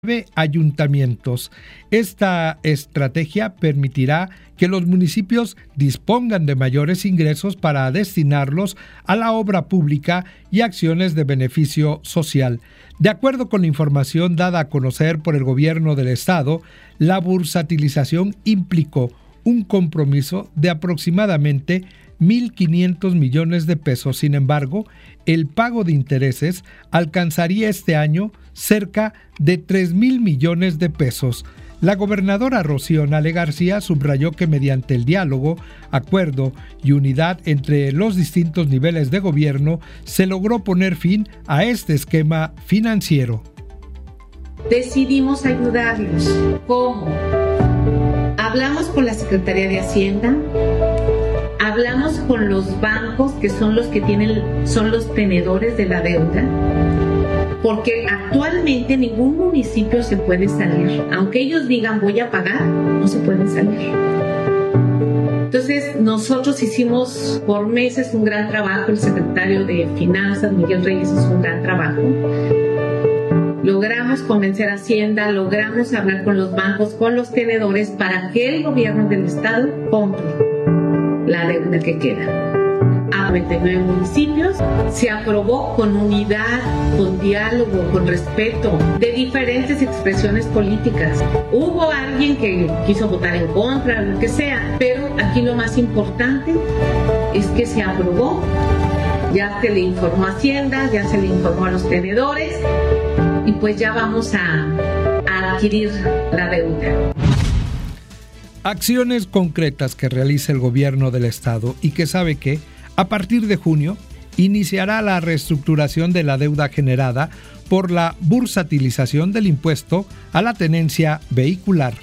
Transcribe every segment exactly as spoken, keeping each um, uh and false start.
ayuntamientos. Esta estrategia permitirá que los municipios dispongan de mayores ingresos para destinarlos a la obra pública y acciones de beneficio social. De acuerdo con la información dada a conocer por el gobierno del estado, la bursatilización implicó un compromiso de aproximadamente mil quinientos millones de pesos. Sin embargo, el pago de intereses alcanzaría este año cerca de tres mil millones de pesos. La gobernadora Rocío Nale García subrayó que mediante el diálogo, acuerdo y unidad entre los distintos niveles de gobierno se logró poner fin a este esquema financiero. Decidimos ayudarlos. ¿Cómo? Hablamos con la Secretaría de Hacienda, hablamos con los bancos que son los que tienen, son los tenedores de la deuda, porque actualmente ningún municipio se puede salir. Aunque ellos digan voy a pagar, no se pueden salir. Entonces nosotros hicimos por meses un gran trabajo, el secretario de Finanzas, Miguel Reyes, hizo un gran trabajo. Logramos convencer a Hacienda, logramos hablar con los bancos, con los tenedores, para que el gobierno del estado compre la deuda que queda. A noventa y nueve municipios se aprobó con unidad, con diálogo, con respeto, de diferentes expresiones políticas. Hubo alguien que quiso votar en contra, lo que sea, pero aquí lo más importante es que se aprobó. Ya se le informó a Hacienda, ya se le informó a los tenedores y pues ya vamos a, a adquirir la deuda. Acciones concretas que realiza el gobierno del estado y que sabe que a partir de junio iniciará la reestructuración de la deuda generada por la bursatilización del impuesto a la tenencia vehicular.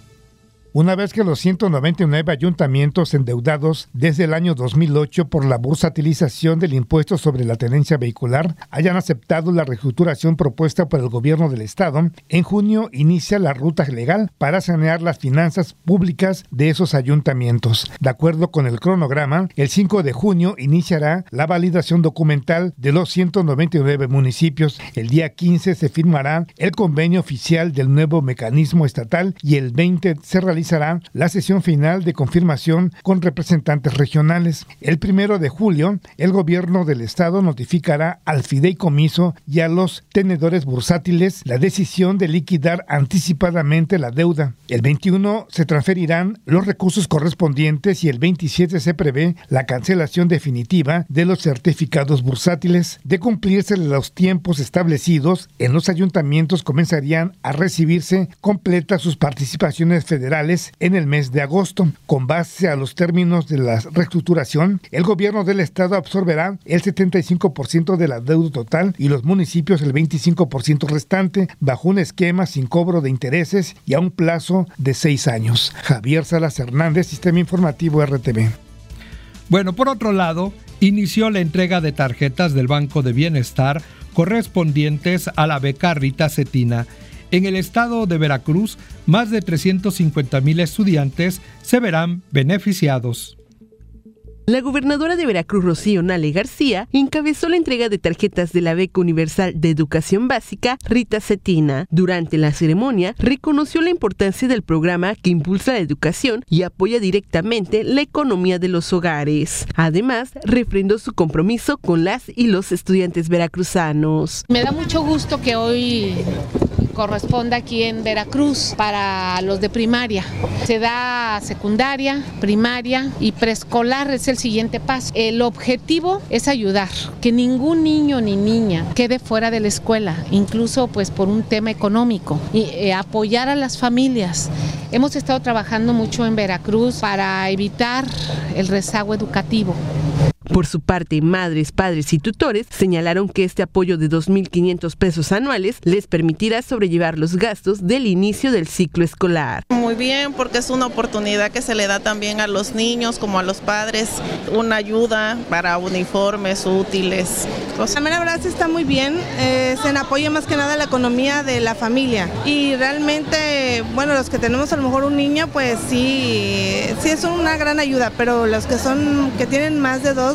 Una vez que los ciento noventa y nueve ayuntamientos endeudados desde el año dos mil ocho por la bursatilización del impuesto sobre la tenencia vehicular hayan aceptado la reestructuración propuesta por el gobierno del estado, en junio inicia la ruta legal para sanear las finanzas públicas de esos ayuntamientos. De acuerdo con el cronograma, el cinco de junio iniciará la validación documental de los ciento noventa y nueve municipios. El día quince se firmará el convenio oficial del nuevo mecanismo estatal y el veinte se realizará la sesión final de confirmación con representantes regionales. El primero de julio, el gobierno del estado notificará al fideicomiso y a los tenedores bursátiles la decisión de liquidar anticipadamente la deuda. El veintiuno se transferirán los recursos correspondientes y el veintisiete se prevé la cancelación definitiva de los certificados bursátiles. De cumplirse los tiempos establecidos, en los ayuntamientos comenzarían a recibirse completas sus participaciones federales en el mes de agosto. Con base a los términos de la reestructuración, el gobierno del estado absorberá el setenta y cinco por ciento de la deuda total y los municipios el veinticinco por ciento restante, bajo un esquema sin cobro de intereses y a un plazo de seis años. Javier Salas Hernández, Sistema Informativo R T V. Bueno, por otro lado, inició la entrega de tarjetas del Banco de Bienestar correspondientes a la beca Rita Cetina. En el estado de Veracruz, más de trescientos cincuenta mil estudiantes se verán beneficiados. La gobernadora de Veracruz, Rocío Nale García, encabezó la entrega de tarjetas de la Beca Universal de Educación Básica Rita Cetina. Durante la ceremonia, reconoció la importancia del programa que impulsa la educación y apoya directamente la economía de los hogares. Además, refrendó su compromiso con las y los estudiantes veracruzanos. Me da mucho gusto que hoy corresponda aquí en Veracruz para los de primaria. Se da secundaria, primaria y preescolar es el siguiente paso. El objetivo es ayudar, que ningún niño ni niña quede fuera de la escuela, incluso pues por un tema económico, y eh, apoyar a las familias. Hemos estado trabajando mucho en Veracruz para evitar el rezago educativo. Por su parte, madres, padres y tutores señalaron que este apoyo de dos mil quinientos pesos anuales les permitirá sobrellevar los gastos del inicio del ciclo escolar. Muy bien, porque es una oportunidad que se le da también a los niños como a los padres, una ayuda para uniformes, útiles. A mí la verdad sí está muy bien, eh, se apoya más que nada la economía de la familia y realmente, bueno, los que tenemos a lo mejor un niño, pues sí, sí es una gran ayuda, pero los que son, que tienen más de dos,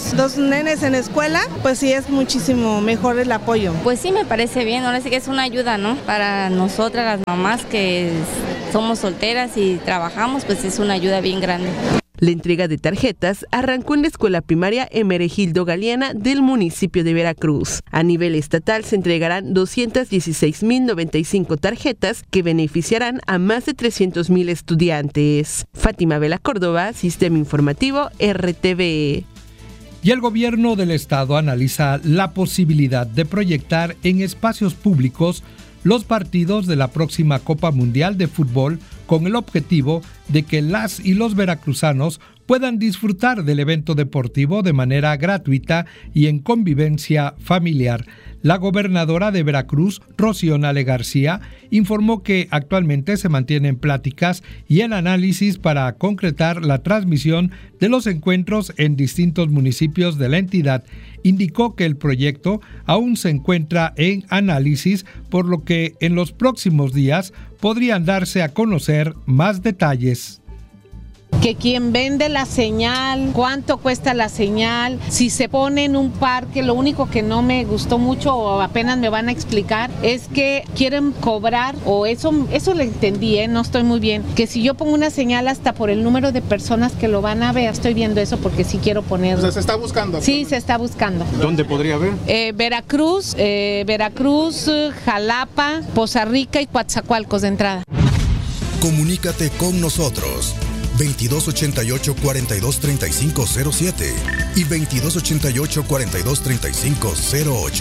dos, dos nenes en escuela, pues sí es muchísimo mejor el apoyo. Pues sí me parece bien, ahora sí que es una ayuda, ¿no? Para nosotras las mamás que somos solteras y trabajamos, pues es una ayuda bien grande. La entrega de tarjetas arrancó en la escuela primaria Hermenegildo Galeana del municipio de Veracruz. A nivel estatal se entregarán doscientas dieciséis mil noventa y cinco tarjetas que beneficiarán a más de trescientos mil estudiantes. Fátima Vela Córdoba, Sistema Informativo R T V. Y el gobierno del estado analiza la posibilidad de proyectar en espacios públicos los partidos de la próxima Copa Mundial de Fútbol con el objetivo de que las y los veracruzanos puedan disfrutar del evento deportivo de manera gratuita y en convivencia familiar. La gobernadora de Veracruz, Rocío Nale García, informó que actualmente se mantienen pláticas y el análisis para concretar la transmisión de los encuentros en distintos municipios de la entidad. Indicó que el proyecto aún se encuentra en análisis, por lo que en los próximos días podrían darse a conocer más detalles. Que quien vende la señal, cuánto cuesta la señal, si se pone en un parque, lo único que no me gustó mucho o apenas me van a explicar es que quieren cobrar, o eso eso lo entendí, ¿eh? No estoy muy bien, que si yo pongo una señal hasta por el número de personas que lo van a ver, estoy viendo eso porque sí quiero ponerlo. O sea, ¿se está buscando? Sí, se está buscando. ¿Dónde podría haber? Eh, Veracruz, eh, Veracruz, Jalapa, Poza Rica y Coatzacoalcos de entrada. Comunícate con nosotros. veintidós ochenta y ocho, cuarenta y dos, treinta y cinco cero siete y veintidós ochenta y ocho, cuarenta y dos, treinta y cinco cero ocho.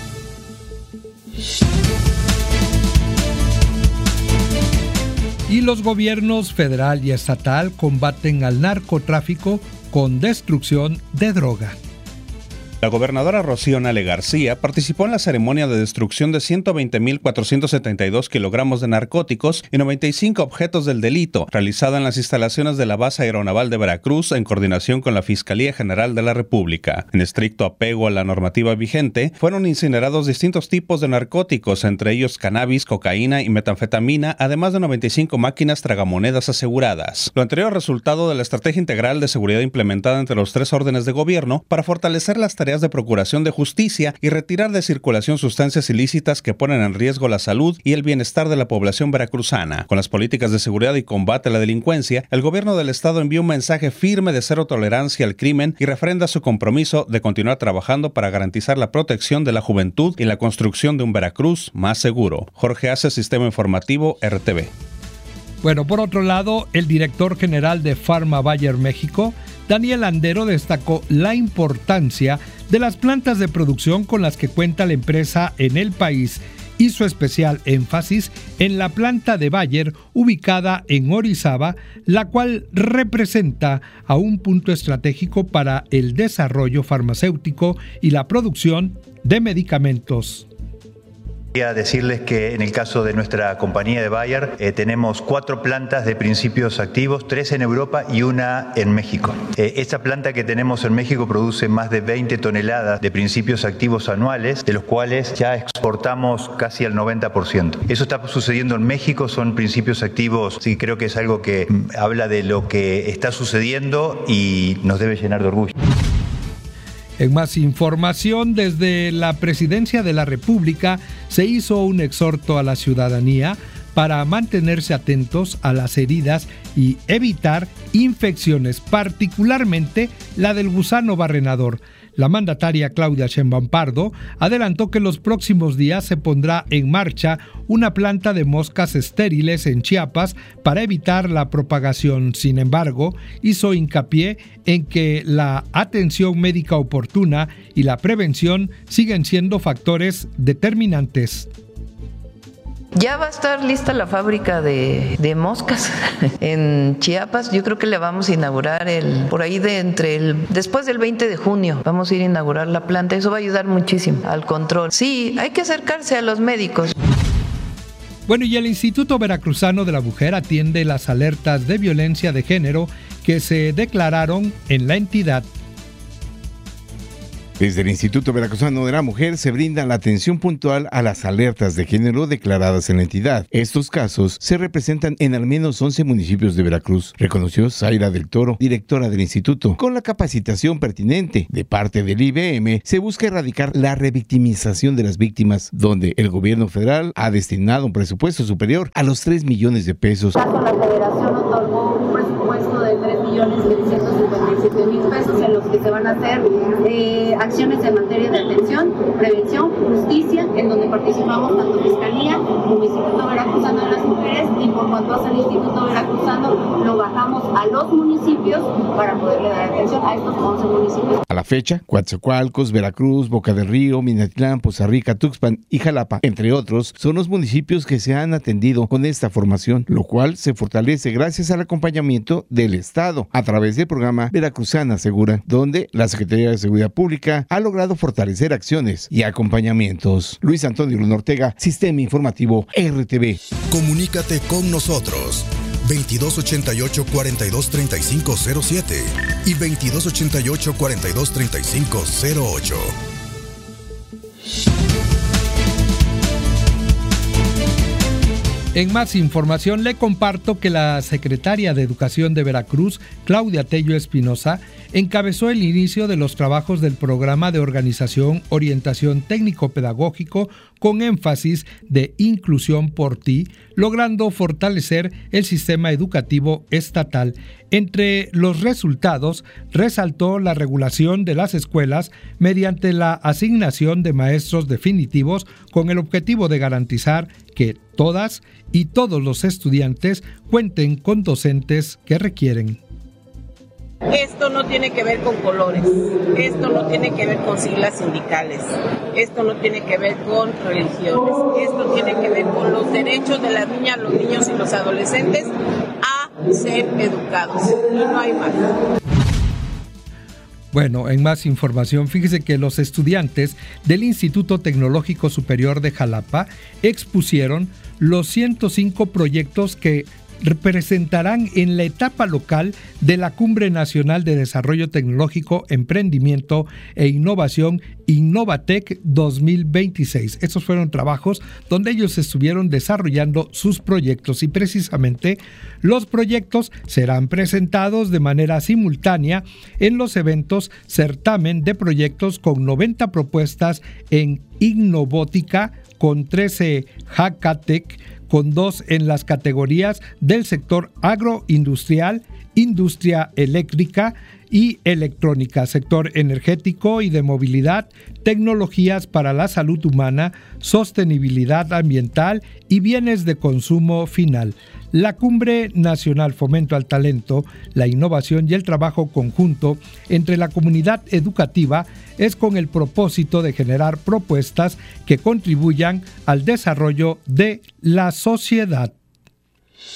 Y los gobiernos federal y estatal combaten al narcotráfico con destrucción de droga. La gobernadora Rocío Nale García participó en la ceremonia de destrucción de ciento veinte mil cuatrocientos setenta y dos kilogramos de narcóticos y noventa y cinco objetos del delito, realizada en las instalaciones de la Base Aeronaval de Veracruz en coordinación con la Fiscalía General de la República. En estricto apego a la normativa vigente, fueron incinerados distintos tipos de narcóticos, entre ellos cannabis, cocaína y metanfetamina, además de noventa y cinco máquinas tragamonedas aseguradas. Lo anterior resultado de la estrategia integral de seguridad implementada entre los tres órdenes de gobierno para fortalecer las tareas de procuración de justicia y retirar de circulación sustancias ilícitas que ponen en riesgo la salud y el bienestar de la población veracruzana. Con las políticas de seguridad y combate a la delincuencia, el gobierno del estado envió un mensaje firme de cero tolerancia al crimen y refrenda su compromiso de continuar trabajando para garantizar la protección de la juventud y la construcción de un Veracruz más seguro. Jorge Ace, Sistema Informativo R T V. Bueno, por otro lado, el director general de Pharma Bayer México, Daniel Landero, destacó la importancia de las plantas de producción con las que cuenta la empresa en el país. Hizo especial énfasis en la planta de Bayer ubicada en Orizaba, la cual representa a un punto estratégico para el desarrollo farmacéutico y la producción de medicamentos. Quería decirles que en el caso de nuestra compañía de Bayer eh, tenemos cuatro plantas de principios activos, tres en Europa y una en México. Eh, esta planta que tenemos en México produce más de veinte toneladas de principios activos anuales, de los cuales ya exportamos casi el noventa por ciento. Eso está sucediendo en México, son principios activos, sí, creo que es algo que mm, habla de lo que está sucediendo y nos debe llenar de orgullo. En más información, desde la Presidencia de la República se hizo un exhorto a la ciudadanía para mantenerse atentos a las heridas y evitar infecciones, particularmente la del gusano barrenador. La mandataria Claudia Sheinbaum Pardo adelantó que en los próximos días se pondrá en marcha una planta de moscas estériles en Chiapas para evitar la propagación. Sin embargo, hizo hincapié en que la atención médica oportuna y la prevención siguen siendo factores determinantes. Ya va a estar lista la fábrica de, de moscas en Chiapas. Yo creo que la vamos a inaugurar el, por ahí de entre el, después del veinte de junio. Vamos a ir a inaugurar la planta. Eso va a ayudar muchísimo al control. Sí, hay que acercarse a los médicos. Bueno, y el Instituto Veracruzano de la Mujer atiende las alertas de violencia de género que se declararon en la entidad. Desde el Instituto Veracruzano de la Mujer se brinda la atención puntual a las alertas de género declaradas en la entidad. Estos casos se representan en al menos once municipios de Veracruz, reconoció Zaira del Toro, directora del instituto. Con la capacitación pertinente de parte del I B M, se busca erradicar la revictimización de las víctimas, donde el gobierno federal ha destinado un presupuesto superior a los tres millones de pesos. La Federación otorgó un presupuesto de tres millones seiscientos cincuenta y siete mil pesos en los que se van a hacer eh, acciones en materia de atención, prevención, justicia, en donde participamos tanto Fiscalía como Instituto Veracruzano de las Mujeres, y por cuanto hace el Instituto Veracruzano, lo bajamos a los municipios para poderle dar atención a estos once municipios. A la fecha, Coatzacoalcos, Veracruz, Boca del Río, Minatitlán, Poza Rica, Tuxpan y Jalapa, entre otros, son los municipios que se han atendido con esta formación, lo cual se fortalece gracias al acompañamiento del Estado a través del programa Veracruzana Segura, donde la Secretaría de Seguridad Pública ha logrado fortalecer acciones y acompañamientos. Luis Antonio Luna Ortega, Sistema Informativo R T V. Comunícate con nosotros veintidós ochenta y ocho, cuarenta y dos, treinta y cinco cero siete y veintidós ochenta y ocho, cuarenta y dos, treinta y cinco cero ocho. En más información le comparto que la secretaria de Educación de Veracruz, Claudia Tello Espinosa, encabezó el inicio de los trabajos del programa de organización, orientación técnico-pedagógico con énfasis de inclusión por ti, logrando fortalecer el sistema educativo estatal. Entre los resultados, resaltó la regulación de las escuelas mediante la asignación de maestros definitivos con el objetivo de garantizar que todas y todos los estudiantes cuenten con docentes que requieren. Esto no tiene que ver con colores, esto no tiene que ver con siglas sindicales, esto no tiene que ver con religiones, esto tiene que ver con los derechos de las niñas, los niños y los adolescentes a ser educados, y no hay más. Bueno, en más información, fíjese que los estudiantes del Instituto Tecnológico Superior de Jalapa expusieron los ciento cinco proyectos que representarán en la etapa local de la Cumbre Nacional de Desarrollo Tecnológico, Emprendimiento e Innovación Innovatec dos mil veintiséis. Estos fueron trabajos donde ellos estuvieron desarrollando sus proyectos y precisamente los proyectos serán presentados de manera simultánea en los eventos Certamen de Proyectos con noventa propuestas en Innobótica, con trece Hackatec, con dos en las categorías del sector agroindustrial, industria eléctrica y electrónica, sector energético y de movilidad, tecnologías para la salud humana, sostenibilidad ambiental y bienes de consumo final. La Cumbre Nacional Fomento al Talento, la Innovación y el Trabajo Conjunto entre la comunidad educativa es con el propósito de generar propuestas que contribuyan al desarrollo de la sociedad.